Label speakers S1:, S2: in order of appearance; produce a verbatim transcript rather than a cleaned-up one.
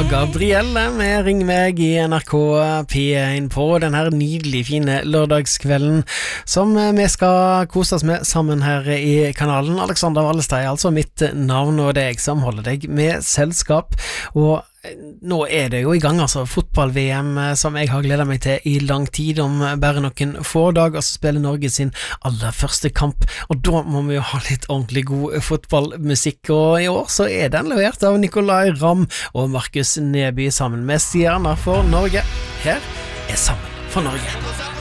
S1: Gabrielle med Ring meg i N R K P én på den her nydelig fine lørdagskvelden som vi skal kose oss med sammen her i kanalen. Alexander Wallestad er altså mitt navn, og det er jeg som holder deg med selskap. Og nå er det jo i gang, altså fotball-V M som jeg har gledet meg til i lang tid. Om bare noen få dager så spiller Norge sin aller første kamp, og da må vi jo ha litt ordentlig god fotballmusikk, og i år så er den levert av Nicolai Ramm og Markus Neby sammen med Stjerner for Norge. Her er Sammen for Norge.